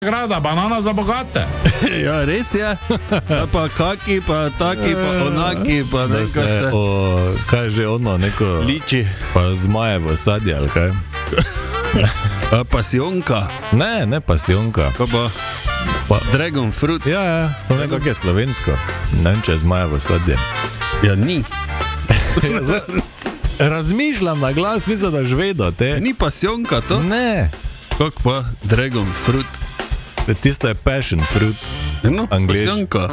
nagrada, banana za bogate. Ja, res je. Pa kaki, pa taki, pa onaki, pa da se kaj že ono, neko liči. Pa zmajevo sadje, ali kaj? Pasionka. Ne pasionka. Ko pa dragon fruit. Ja, sem nekako je slovensko. Ne vem, če je zmajevo sadje. Ja, ni. Razmišljam na glas, mislim, da žvedo te. Ni pasionka to? Ne. Kako pa dragon fruit? Tisto je passion fruit. No, pasionka.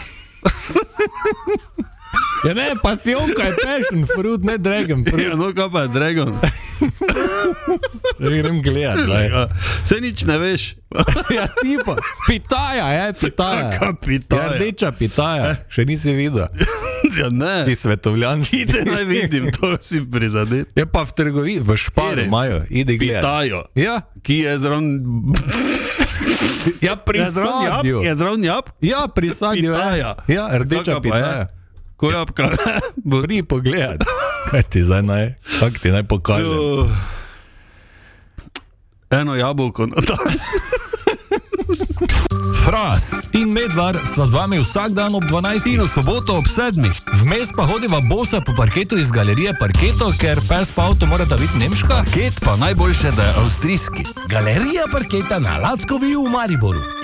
Ja ne, pasionka je passion fruit, ne dragon fruit. Ja, no, kaj pa je dragon? Grem gledat, gledaj. Saj nič ne veš. Ja, tipa, pitaja je, pitaja. Kaka pitaja? Ja, rdeča pitaja, še nisi videl. Ja, ne. Ti svetovljanski. Ide naj vidim, to si prizadet. Je pa v trgovini, v Šparu imajo, idi gledat. Pitajo. Ja. Ki je zraven... Ja, pri sadju. Je zraven jab? Ja, pri sadju. Pitaja. Ja, rdeča pitaja. Ko jabka? Pri pogledati. Kaj ti zdaj naj, kak ti naj pokažem? Eno jabolko na dan. Fras in Medvar sva z vami vsak dan ob 12 in v soboto ob 7. Vmes pa hodiva bosa po parketu iz galerije Parketo, ker pes pa avto morata biti nemška. Parket pa najboljše, da je avstrijski. Galerija Parketa na Lackovi v Mariboru.